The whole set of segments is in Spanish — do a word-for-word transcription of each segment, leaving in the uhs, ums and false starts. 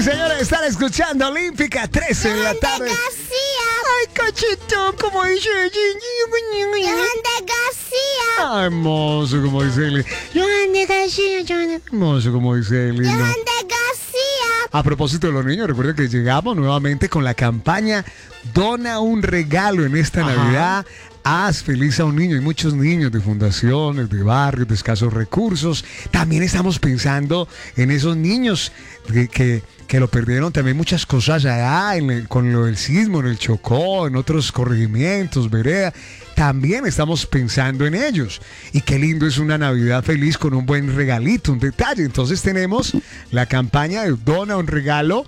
señores, están escuchando Olímpica, trece de la tarde. Ay, cachito, como dice Johan de García. Ay, hermoso, como dice Eli. Johan de García, Johan de Hermoso, como dice Eli. Johan ¿no? de García. A propósito de los niños, recuerden que llegamos nuevamente con la campaña Dona un regalo en esta Ajá. Navidad. Haz feliz a un niño. Hay muchos niños de fundaciones, de barrios, de escasos recursos. También estamos pensando en esos niños que, que, que lo perdieron también muchas cosas allá en el- con lo del sismo, en el Chocó, en otros corregimientos, vereda. También estamos pensando en ellos. Y qué lindo es una Navidad feliz con un buen regalito, un detalle. Entonces tenemos la campaña de Dona un regalo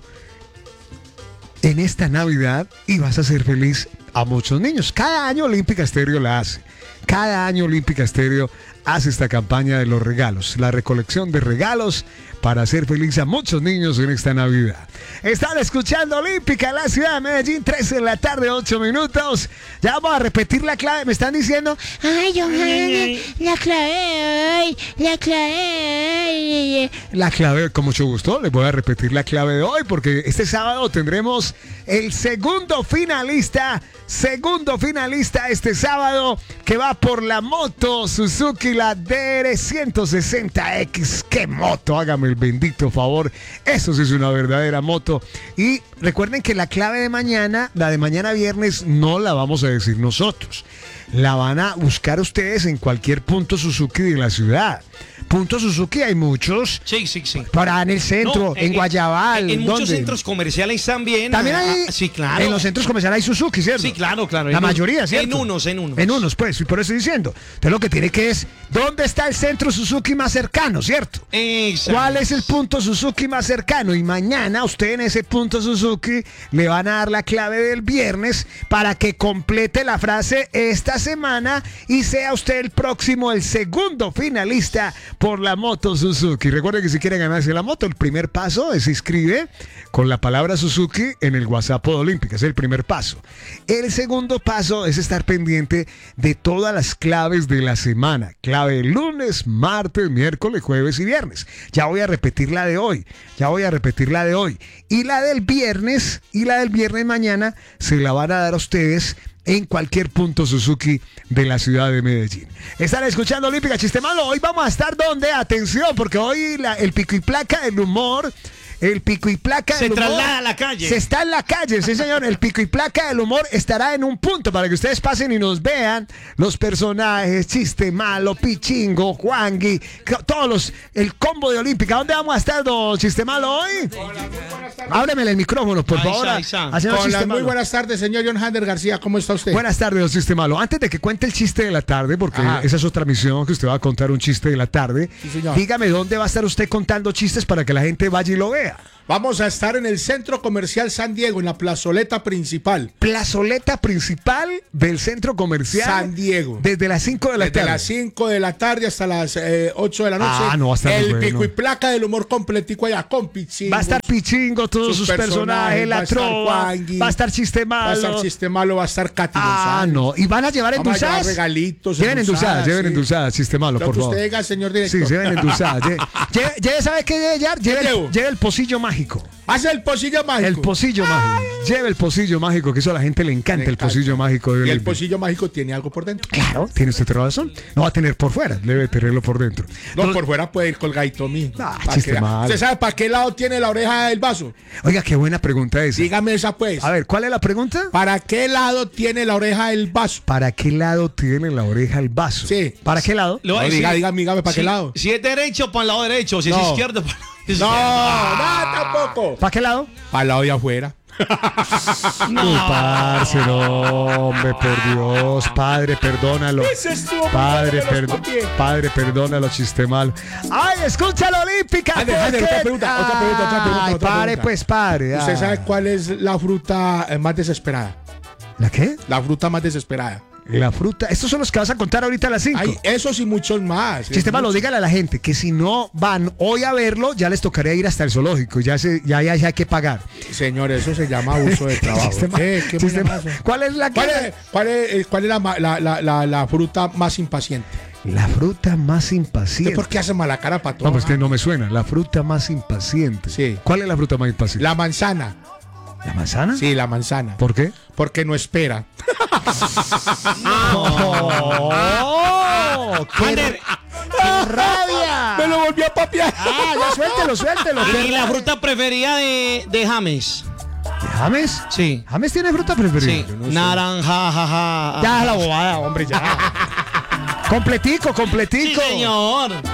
en esta Navidad y vas a ser feliz a muchos niños. Cada año Olímpica Estéreo la hace. Cada año Olímpica Estéreo hace esta campaña de los regalos, la recolección de regalos para hacer feliz a muchos niños en esta Navidad. Están escuchando Olímpica en la ciudad de Medellín, trece de la tarde, ocho minutos. Ya vamos a repetir la clave. Me están diciendo, Ay, Johan, la clave hoy, la clave hoy. la clave, con mucho gusto, les voy a repetir la clave de hoy porque este sábado tendremos el segundo finalista, segundo finalista este sábado que va por la moto Suzuki, la D R ciento sesenta X. ¡Qué moto! Hágame el bendito favor. Eso sí es una verdadera moto. Y recuerden que la clave de mañana, la de mañana viernes, no la vamos a decir nosotros. La van a buscar ustedes en cualquier punto Suzuki de la ciudad. Punto Suzuki hay muchos. Sí, sí, sí. Para en el centro, No, en Guayabal. En, en muchos ¿dónde? centros comerciales también. También ah, hay. ah, sí, claro. En los centros comerciales hay Suzuki, ¿cierto? Sí, claro, claro. La En mayoría, un- ¿cierto? En unos, en unos. En unos, pues, y por eso estoy diciendo. Entonces lo que tiene que es, ¿dónde está el centro Suzuki más cercano, cierto? Exacto. ¿Cuál es el punto Suzuki más cercano? Y mañana usted en ese punto Suzuki le van a dar la clave del viernes para que complete la frase esta semana y sea usted el próximo, el segundo finalista por la moto Suzuki. Recuerde que si quiere ganarse la moto, el primer paso es se inscribe con la palabra Suzuki en el WhatsApp de Olímpica. Es el primer paso. El segundo paso es estar pendiente de todas las claves de la semana. Clave el lunes, martes, miércoles, jueves y viernes. Ya voy a repetir la de hoy. Ya voy a repetir la de hoy. Y la del viernes, y la del viernes mañana se la van a dar a ustedes en cualquier punto Suzuki de la ciudad de Medellín. Están escuchando Olímpica, chiste malo. Hoy vamos a estar donde, atención, porque hoy la- el pico y placa del humor, el pico y placa Se del humor traslada a la calle. se está en la calle, sí señor. El pico y placa del humor estará en un punto para que ustedes pasen y nos vean los personajes, chiste malo, pichingo, Juangui, c- todos los, el combo de Olímpica. ¿Dónde vamos a estar, don chiste malo, hoy? Ábremele el micrófono, por Ahí está, favor. ahí está. a- a señor Con Chiste las muy Malo. buenas tardes, señor John Hander García. ¿Cómo está usted? Buenas tardes, don Chiste Malo. Antes de que cuente el chiste de la tarde, porque Ajá. esa es otra misión que usted va a contar un chiste de la tarde, Sí, señor. dígame dónde va a estar usted contando chistes para que la gente vaya y lo vea. Vamos a estar en el Centro Comercial San Diego, en la plazoleta principal. Plazoleta principal del centro comercial San Diego. desde las cinco de la Desde tarde. las cinco de la tarde hasta las eh, ocho de la noche. Ah, no, va a estar muy El bueno. pico y placa del humor completico allá con Pichingo. Va a estar Pichingo, todos sus, sus personajes, personajes, la va a estar trova, Juangui, va a estar Chiste Malo. Va a estar Chiste Malo, va a estar Katy Ah, González. no. ¿Y van a llevar Vamos a llevar endulzadas? regalitos. Lleven endulzadas, lleven sí. endulzadas, Chiste Malo, Lo por que favor. usted diga, señor Sí, director. lleven endulzadas. Lleve, lleve- lleve- ¿sabe qué debe llevar? Lleve, llevo? el, lleve el pocillo mágico. Hace el pocillo mágico. El pocillo mágico. Lleve el pocillo mágico, que eso a la gente le encanta, Me el pocillo encanta. mágico. de Y el Olímpica. pocillo mágico tiene algo por dentro. Claro, tiene usted toda razón. No va a tener por fuera, debe tenerlo por dentro. No, Entonces- por fuera puede ir colgadito mío. Ah, Pa' chiste que- malo. ¿Usted sabe para qué lado tiene la oreja del vaso? Oiga, qué buena pregunta esa. Dígame esa pues. A ver, ¿cuál es la pregunta? ¿Para qué lado tiene la oreja del vaso? ¿Para qué lado tiene la oreja el vaso? Sí. ¿Para qué lado? Le voy a No, decir, diga, diga, dígame, ¿para si, qué lado? Si es derecho, para el lado derecho. Si No. es izquierdo, para el lado No, izquierdo. no, tampoco. ¿Para qué lado? Para el lado de afuera. Uy, parce, no, hombre, por Dios. Padre, perdónalo. Ese estuvo muy Padre, bueno, me los perdo- copié. padre, perdónalo, chiste mal. ¡Ay, escucha la Olímpica! Ander, Ander, porque- otra pregunta, otra pregunta, otra pregunta, Ay, otra pare, pregunta. pues, pare. ¿Usted ah. sabe cuál es la fruta eh, más desesperada? ¿La qué? La fruta más desesperada. La fruta. Estos son los que vas a contar ahorita a las cinco. Hay esos y muchos más. Sistema, lo dígale a la gente que si no van hoy a verlo, ya les tocaría ir hasta el zoológico. Ya, se, ya, ya, ya hay que pagar. Señor, eso se llama abuso de trabajo. Sistema, ¿Qué? ¿Qué sistema, me llama eso? ¿Cuál es la que- ¿Cuál es, cuál es, cuál es la, ma- la, la, la, la fruta más impaciente? La fruta más impaciente. ¿Por qué hace mala cara para todo? No, pues que no me suena. La fruta más impaciente. Sí. ¿Cuál es la fruta más impaciente? La manzana. ¿La manzana? Sí, la manzana. ¿Por qué? Porque no espera. ¡Oh! ¡Qué, Ander, qué rabia! Me lo volvió a papiar. Ah, ya suéltelo, suéltelo. y qué la rabia. fruta preferida de, de James. ¿James? Sí. ¿James tiene fruta preferida? Sí. Naranja, jaja. Ya la bobada, hombre, ya. Completico, completico. Sí, señor.